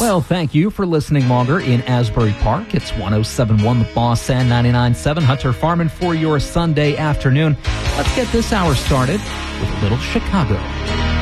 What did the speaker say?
Well, thank you for listening longer in Asbury Park. It's 107.1 The Boss and 99.7 Hunter Farming for your Sunday afternoon. Let's get this hour started with a little Chicago.